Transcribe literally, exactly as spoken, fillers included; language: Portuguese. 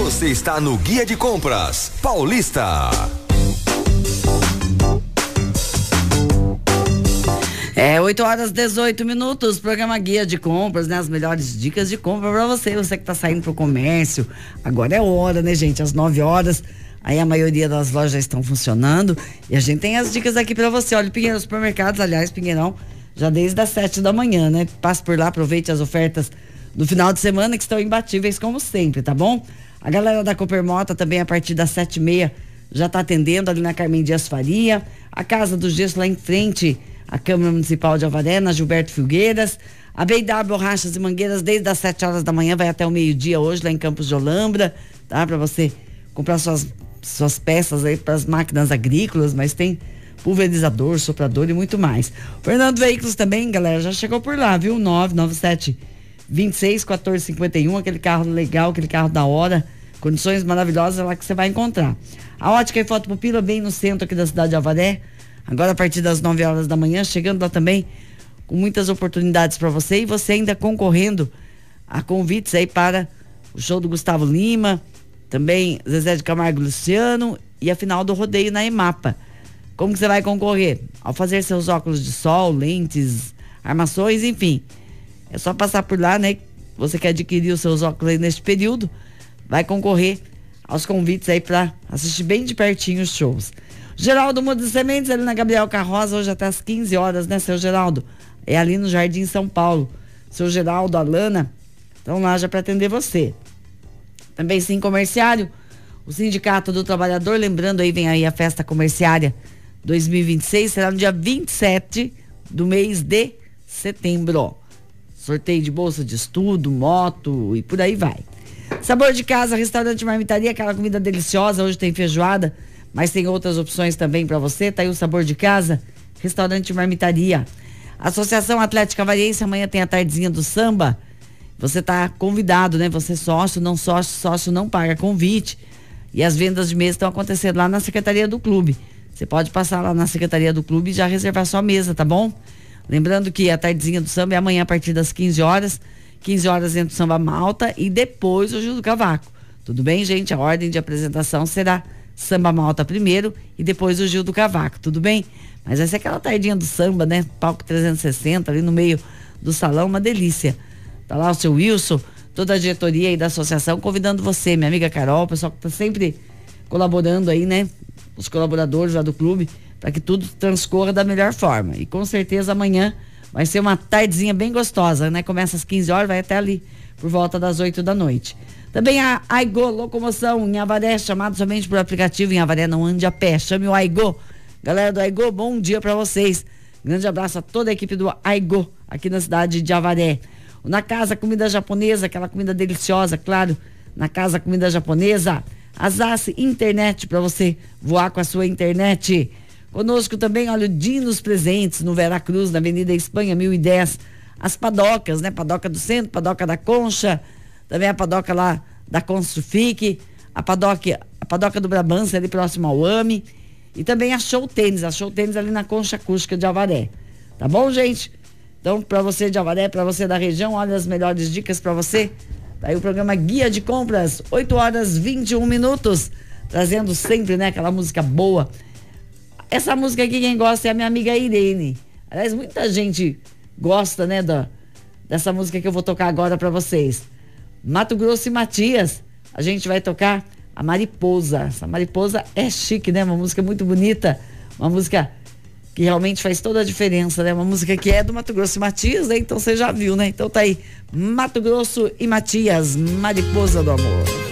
Você está no Guia de Compras Paulista. É, oito horas e dezoito minutos, programa Guia de Compras, né? As melhores dicas de compra pra você, você que tá saindo pro comércio. Agora é hora, né, gente? Às nove horas, aí a maioria das lojas já estão funcionando e a gente tem as dicas aqui pra você. Olha, Pinheirão Supermercados, aliás, Pinheirão, já desde as sete da manhã, né? Passe por lá, aproveite as ofertas do final de semana que estão imbatíveis como sempre, tá bom? A galera da Coopermota também a partir das sete e meia já tá atendendo ali na Carmen Dias Faria, a Casa do Gesso lá em frente a Câmara Municipal de Avaré, na Gilberto Filgueiras, a B W Borrachas e Mangueiras desde as sete horas da manhã, vai até o meio-dia hoje lá em Campos de Olambra, tá? Para você comprar suas, suas peças aí para as máquinas agrícolas, mas tem pulverizador, soprador e muito mais. Fernando Veículos também, galera, já chegou por lá, viu? nove nove sete, dois seis, um quatro cinco um, aquele carro legal, aquele carro da hora, condições maravilhosas é lá que você vai encontrar. A Ótica e Foto Pupila bem no centro aqui da cidade de Avaré, agora a partir das nove horas da manhã, chegando lá também com muitas oportunidades para você e você ainda concorrendo a convites aí para o show do Gustavo Lima, também Zezé de Camargo e Luciano e a final do rodeio na EMAPA. Como que você vai concorrer? Ao fazer seus óculos de sol, lentes, armações, enfim. É só passar por lá, né? Você quer adquirir os seus óculos aí neste período, vai concorrer aos convites aí para assistir bem de pertinho os shows. Geraldo Muda de Sementes, ali na Gabriel Carroza, hoje até às quinze horas, né, seu Geraldo? É ali no Jardim São Paulo. Seu Geraldo, Alana, estão lá já para atender você. Também Sim Comerciário, o Sindicato do Trabalhador, lembrando aí, vem aí a festa comerciária dois mil e vinte e seis, será no dia vinte e sete do mês de setembro. Sorteio de bolsa de estudo, moto e por aí vai. Sabor de Casa, restaurante Marmitaria, aquela comida deliciosa, hoje tem feijoada, mas tem outras opções também para você. Tá aí o Sabor de Casa, restaurante Marmitaria. Associação Atlética Avariense, amanhã tem a tardezinha do samba. Você tá convidado, né? Você sócio, não sócio, sócio não paga convite. E as vendas de mesa estão acontecendo lá na Secretaria do Clube. Você pode passar lá na Secretaria do Clube e já reservar sua mesa, tá bom? Lembrando que a tardezinha do samba é amanhã a partir das quinze horas. quinze horas entra o Samba Malta e depois o Gil do Cavaco. Tudo bem, gente? A ordem de apresentação será Samba Malta primeiro e depois o Gil do Cavaco, tudo bem? Mas essa é aquela tardinha do samba, né? Palco trezentos e sessenta, ali no meio do salão, uma delícia. Tá lá o seu Wilson, toda a diretoria aí da associação, convidando você, minha amiga Carol, o pessoal que tá sempre colaborando aí, né? Os colaboradores lá do clube, para que tudo transcorra da melhor forma. E com certeza amanhã vai ser uma tardezinha bem gostosa, né? Começa às quinze horas, vai até ali por volta das oito da noite. Também a Aigo Locomoção em Avaré, chamado somente por aplicativo em Avaré, não ande a pé. Chame o Aigo. Galera do Aigo, bom dia para vocês. Grande abraço a toda a equipe do Aigo aqui na cidade de Avaré. Na Casa Comida Japonesa, aquela comida deliciosa, claro. Na Casa Comida Japonesa. A Zace Internet, para você voar com a sua internet. Conosco também, olha, o Dinos Presentes no Veracruz, na Avenida Espanha, mil e dez. As padocas, né? Padoca do Centro, Padoca da Concha. Também a padoca lá da Construfique, a padoca, a padoca do Brabância ali próximo ao A M E e também a Show Tênis, a Show Tênis ali na Concha Acústica de Avaré. Tá bom, gente? Então, para você de Avaré, para você da região, olha as melhores dicas para você. Tá aí o programa Guia de Compras, oito horas e vinte e um minutos, trazendo sempre, né, aquela música boa. Essa música aqui, quem gosta é a minha amiga Irene. Aliás, muita gente gosta, né, da, dessa música que eu vou tocar agora para vocês. Mato Grosso e Matias, a gente vai tocar a Mariposa. Essa Mariposa é chique, né? Uma música muito bonita, uma música que realmente faz toda a diferença, né? Uma música que é do Mato Grosso e Matias, né? Então você já viu, né? Então tá aí, Mato Grosso e Matias, Mariposa do Amor.